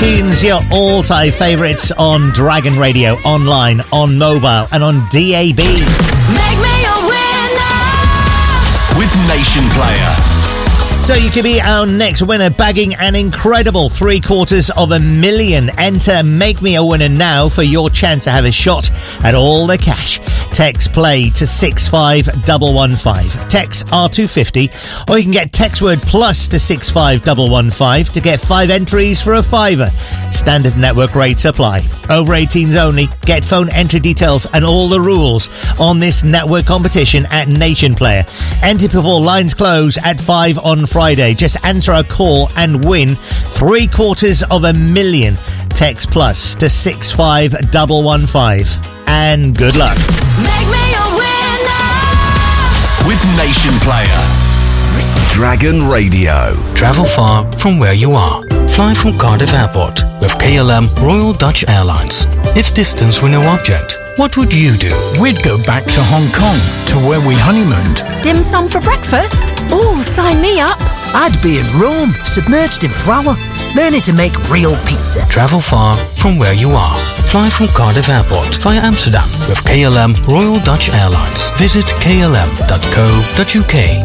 tunes, your all-time favourites on Dragon Radio, online, on mobile and on DAB. Make me a winner with Nation Player. So you could be our next winner, bagging an incredible $750,000. Enter Make Me a Winner now for your chance to have a shot at all the cash. Text play to 65115. Text R250, or you can get text word plus to 65115 to get 5 entries for a $5. Standard network rates apply. Over 18s only. Get phone entry details and all the rules on this network competition at Nation Player. Enter before lines close at 5 on Friday. Just answer our call and win $750,000. Text plus to 65115. And good luck. Make me a winner with Nation Player. Dragon Radio. Travel far from where you are. Fly from Cardiff Airport with KLM Royal Dutch Airlines. If distance were no object, what would you do? We'd go back to Hong Kong, to where we honeymooned. Dim sum for breakfast? Oh, sign me up. I'd be in Rome, submerged in flour, learning to make real pizza. Travel far from where you are. Fly from Cardiff Airport via Amsterdam with KLM Royal Dutch Airlines. Visit klm.co.uk.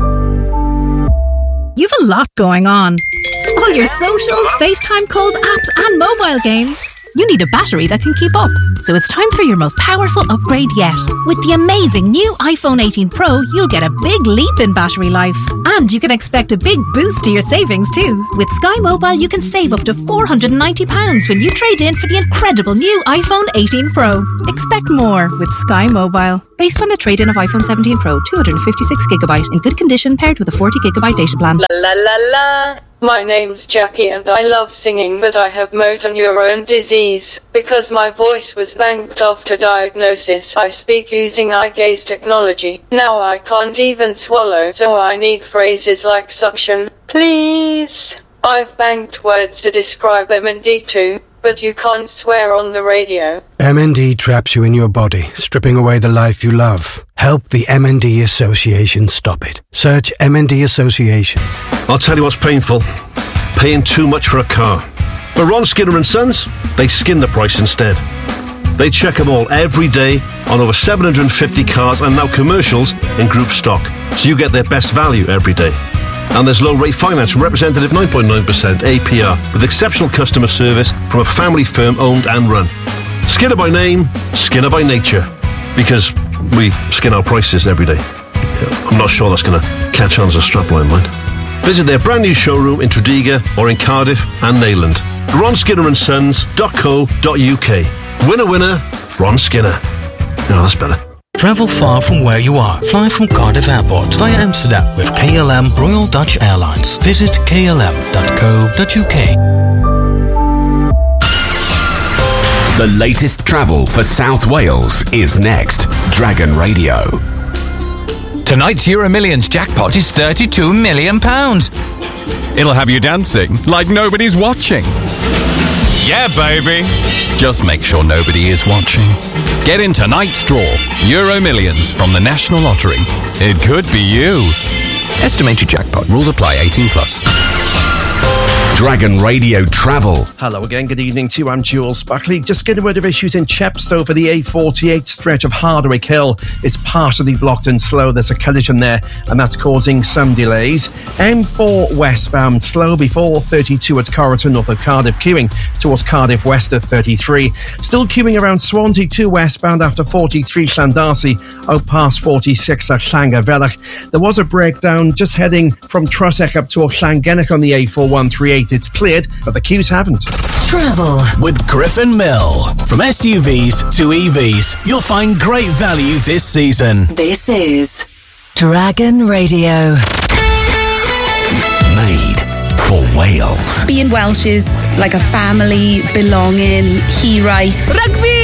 You've a lot going on. All your socials, FaceTime calls, apps and mobile games. You need a battery that can keep up. So it's time for your most powerful upgrade yet. With the amazing new iPhone 18 Pro, you'll get a big leap in battery life. And you can expect a big boost to your savings too. With Sky Mobile, you can save up to £490 when you trade in for the incredible new iPhone 18 Pro. Expect more with Sky Mobile. Based on a trade-in of iPhone 17 Pro, 256GB in good condition paired with a 40GB data plan. La la la la. My name's Jackie and I love singing, but I have motor neuron disease. Because my voice was banked after diagnosis, I speak using eye gaze technology. Now I can't even swallow, so I need phrases like suction, please. I've banked words to describe MND too, but you can't swear on the radio. MND traps you in your body, stripping away the life you love. Help the MND Association stop it. Search MND Association. I'll tell you what's painful. Paying too much for a car. But Ron Skinner and Sons, they skin the price instead. They check them all every day on over 750 cars and now commercials in group stock. So you get their best value every day. And there's low rate finance from representative 9.9% APR with exceptional customer service from a family firm owned and run. Skinner by name, Skinner by nature. Because we skin our prices every day. I'm not sure that's going to catch on as a strapline, mind. Visit their brand new showroom in Tredegar or in Cardiff and Neyland. RonSkinnerandSons.co.uk. Winner, winner, Ron Skinner. No, that's better. Travel far from where you are. Fly from Cardiff Airport via Amsterdam with KLM Royal Dutch Airlines. Visit klm.co.uk. The latest travel for South Wales is next. Dragon Radio. Tonight's Euro Millions jackpot is £32 million. It'll have you dancing like nobody's watching. Yeah, baby. Just make sure nobody is watching. Get in tonight's draw. Euro Millions from the National Lottery. It could be you. Estimated jackpot. Rules apply. 18+. Dragon Radio Travel. Hello again, good evening to you. I'm Jules Buckley. Just getting rid of issues in Chepstow for the A48 stretch of Hardwick Hill. It's partially blocked and slow. There's a collision there and that's causing some delays. M4 westbound slow before 32 at Corriton north of Cardiff, queuing towards Cardiff west of 33. Still queuing around Swansea 2 westbound after 43 Llandarcy out past 46 at Llangavelach. There was a breakdown just heading from Trusek up to Llangennych on the A4138. It's cleared, but the queues haven't. Travel with Griffin Mill. From SUVs to EVs, you'll find great value this season. This is Dragon Radio. Made for Wales. Being Welsh is like a family, belonging, hiraeth. Rugby!